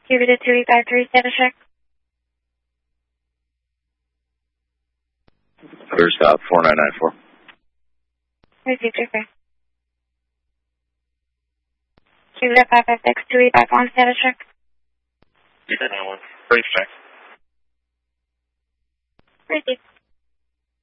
Give it a 2853 status check. Clear stop 4994. Received your fare. Give it a 556 back on status check. 991. Brief check. Received.